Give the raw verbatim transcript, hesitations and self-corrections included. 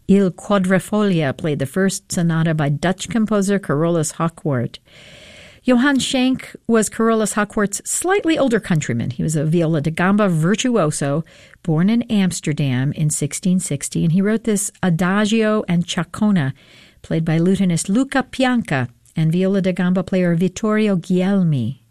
Il Quadrifoglio played the first sonata by Dutch composer Carolus Hochwart. Johann Schenk was Carolus Hochwart's slightly older countryman. He was a viola da gamba virtuoso, born in Amsterdam in sixteen sixty, and he wrote this Adagio and Chacona, played by lutenist Luca Pianca and viola da gamba player Vittorio Guglielmi.